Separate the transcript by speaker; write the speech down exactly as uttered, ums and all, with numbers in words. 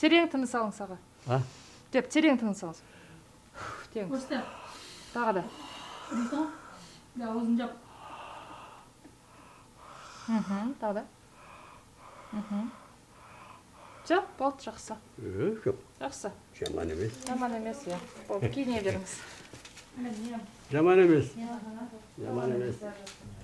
Speaker 1: Терең тыныс алыңыз аға.
Speaker 2: А?
Speaker 1: Деп, терең тыныс алыңыз. Тең.
Speaker 3: Осты.
Speaker 1: Тағы да.
Speaker 3: Ритм. Да, өзін жап.
Speaker 1: Мхм, тағы да. Мхм. Жоқ, болды, жақсы.
Speaker 2: Э, жоқ.
Speaker 1: Жақсы.
Speaker 2: Жаман емес.
Speaker 1: Жаман емес, иә. Болды, киіне беріңіз.
Speaker 2: Жаман емес. Жаман емес.